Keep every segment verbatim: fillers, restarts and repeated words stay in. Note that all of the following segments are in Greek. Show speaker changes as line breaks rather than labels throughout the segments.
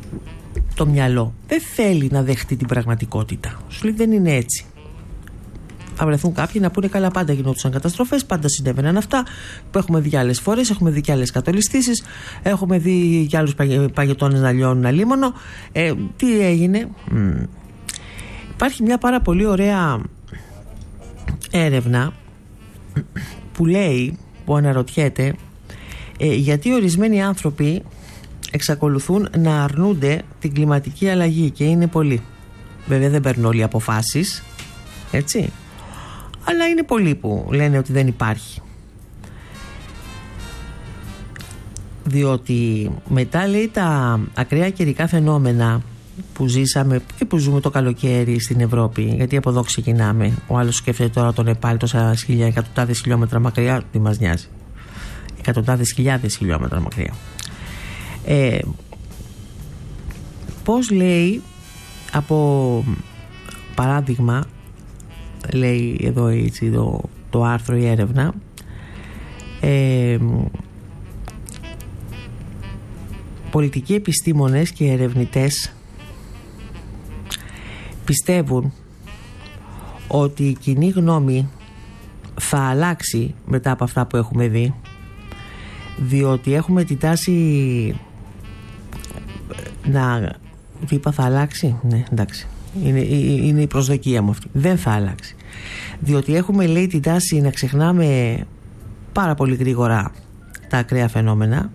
το μυαλό δεν θέλει να δεχτεί την πραγματικότητα. Σου λέει δεν είναι έτσι. Θα βρεθούν κάποιοι να πούνε καλά, πάντα γινόντουσαν καταστροφές, πάντα συνέβαιναν αυτά που έχουμε δει άλλες φορές, έχουμε δει και άλλες κατολιστήσεις, έχουμε δει και άλλους παγετώνες να λιώνουν αλίμονο. Ε, τι έγινε? Mm. Υπάρχει μια πάρα πολύ ωραία έρευνα που λέει, που αναρωτιέται ε, γιατί ορισμένοι άνθρωποι εξακολουθούν να αρνούνται την κλιματική αλλαγή, και είναι πολλοί. Βέβαια δεν παίρνουν όλοι αποφάσεις, έτσι, αλλά είναι πολλοί που λένε ότι δεν υπάρχει. Διότι μετά, λέει, τα ακραία καιρικά φαινόμενα που ζήσαμε και που ζούμε το καλοκαίρι στην Ευρώπη, γιατί από εδώ ξεκινάμε. Ο άλλος σκέφτεται τώρα τον Νεπάλ τόσα χιλιά, εκατοντάδες χιλιόμετρα μακριά, τι μας νοιάζει. Εκατοντάδες χιλιάδες χιλιόμετρα μακριά. Ε, πώς, λέει, από παράδειγμα, λέει εδώ έτσι το, το άρθρο, η έρευνα, ε, πολιτικοί επιστήμονες και ερευνητές πιστεύουν ότι η κοινή γνώμη θα αλλάξει μετά από αυτά που έχουμε δει, διότι έχουμε την τάση να... Τι είπα, θα αλλάξει? Ναι, εντάξει, είναι, είναι η προσδοκία μου αυτή. Δεν θα αλλάξει, διότι έχουμε, λέει, την τάση να ξεχνάμε πάρα πολύ γρήγορα τα ακραία φαινόμενα,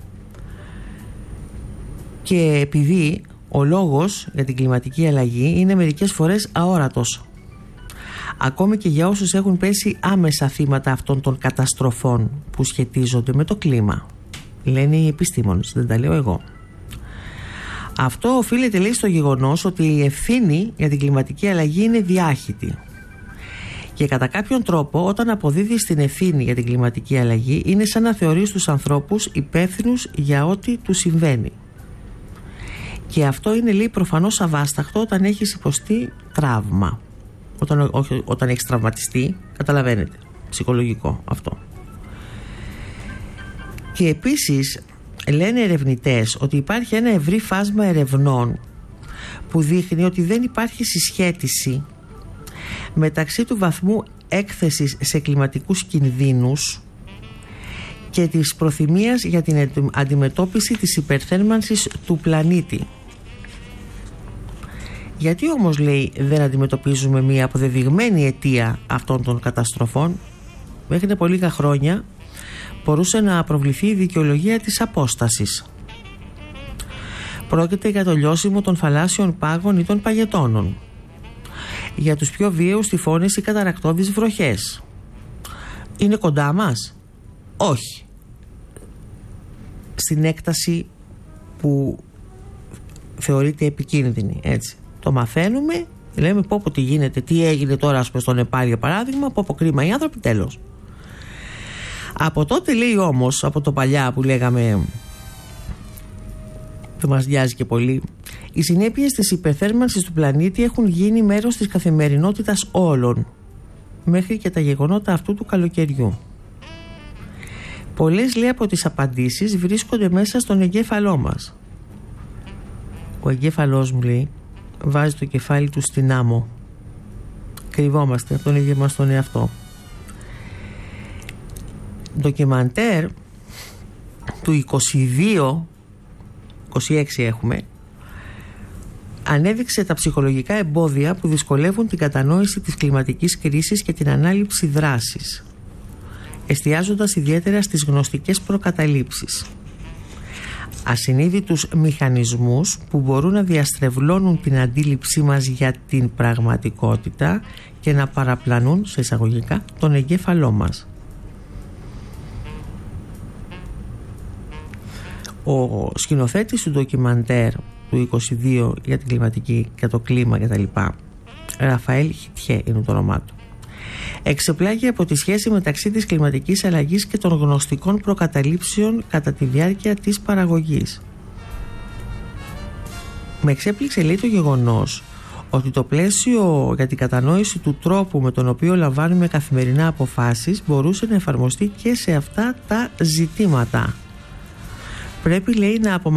και επειδή ο λόγος για την κλιματική αλλαγή είναι μερικές φορές αόρατος, ακόμη και για όσους έχουν πέσει άμεσα θύματα αυτών των καταστροφών που σχετίζονται με το κλίμα. Λένε οι επιστήμονες, δεν τα λέω εγώ. Αυτό οφείλεται, λέει, στο γεγονός ότι η ευθύνη για την κλιματική αλλαγή είναι διάχυτη. Και κατά κάποιον τρόπο, όταν αποδίδεις την ευθύνη για την κλιματική αλλαγή, είναι σαν να θεωρείς τους ανθρώπους υπεύθυνους για ό,τι τους συμβαίνει. Και αυτό είναι, λέει, προφανώς αβάσταχτο όταν έχεις υποστεί τραύμα. Όταν, όχι, όταν έχεις τραυματιστεί, καταλαβαίνετε, ψυχολογικό αυτό. Και επίσης λένε ερευνητές ότι υπάρχει ένα ευρύ φάσμα ερευνών που δείχνει ότι δεν υπάρχει συσχέτιση μεταξύ του βαθμού έκθεσης σε κλιματικούς κινδύνους και της προθυμίας για την αντιμετώπιση της υπερθέρμανσης του πλανήτη. Γιατί όμως, λέει, δεν αντιμετωπίζουμε μία αποδεδειγμένη αιτία αυτών των καταστροφών? Μέχρι πολύ λίγα χρόνια μπορούσε να προβληθεί η δικαιολογία της απόστασης. Πρόκειται για το λιώσιμο των θαλάσσιων πάγων ή των παγετώνων, για τους πιο βίαιους τυφώνες ή καταρρακτώδεις βροχές. Είναι κοντά μας? Όχι. Στην έκταση που θεωρείται επικίνδυνη, έτσι. Το μαθαίνουμε, λέμε πω πω τι γίνεται, τι έγινε τώρα, ας πούμε, στο Νεπάλ για παράδειγμα, πω πω κρίμα οι άνθρωποι, τέλος. Από τότε, λέει, όμως, από το παλιά που λέγαμε δεν μας νοιάζει και πολύ, οι συνέπειες της υπερθέρμανσης του πλανήτη έχουν γίνει μέρος της καθημερινότητας όλων, μέχρι και τα γεγονότα αυτού του καλοκαιριού. Πολλές, λέει, από τις απαντήσεις βρίσκονται μέσα στον εγκέφαλό μας. Ο εγκέφαλός μου, λέει, βάζει το κεφάλι του στην άμμο. Κρυβόμαστε από τον ίδιο μας τον εαυτό. Ντοκιμαντέρ του είκοσι δύο, είκοσι έξι έχουμε, ανέδειξε τα ψυχολογικά εμπόδια που δυσκολεύουν την κατανόηση της κλιματικής κρίσης και την ανάληψη δράσης, εστιάζοντας ιδιαίτερα στις γνωστικές προκαταλήψεις, ασυνείδητους μηχανισμούς που μπορούν να διαστρεβλώνουν την αντίληψή μας για την πραγματικότητα και να παραπλανούν, σε εισαγωγικά, τον εγκέφαλό μας. Ο σκηνοθέτης του ντοκιμαντέρ του είκοσι δύο για την κλιματική και το κλίμα κτλ, Ραφαέλ Χιτιέ είναι το όνομά του, εξεπλάγει από τη σχέση μεταξύ της κλιματικής αλλαγής και των γνωστικών προκαταλήψεων κατά τη διάρκεια της παραγωγής. Με εξέπληξε, λέει, το γεγονός ότι το πλαίσιο για την κατανόηση του τρόπου με τον οποίο λαμβάνουμε καθημερινά αποφάσεις μπορούσε να εφαρμοστεί και σε αυτά τα ζητήματα. Πρέπει, λέει, να απομακρυνθούμε